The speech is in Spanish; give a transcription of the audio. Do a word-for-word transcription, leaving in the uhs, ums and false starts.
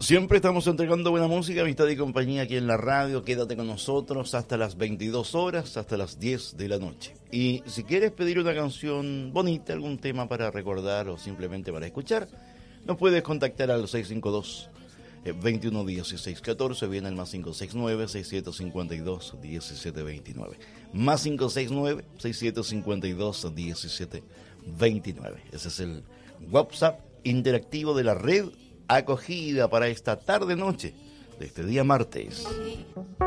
Siempre estamos entregando buena música, amistad y compañía aquí en la radio. Quédate con nosotros hasta las veintidós horas, hasta las diez de la noche. Y si quieres pedir una canción bonita, algún tema para recordar o simplemente para escuchar, nos puedes contactar al seis cinco dos, veintiuno dieciséis catorce, viene el más cinco seis nueve, seis siete cinco dos, diecisiete veintinueve. Más cinco seis nueve, seis siete cinco dos, diecisiete veintinueve. Ese es el WhatsApp interactivo de la red acogida para esta tarde noche de este día martes.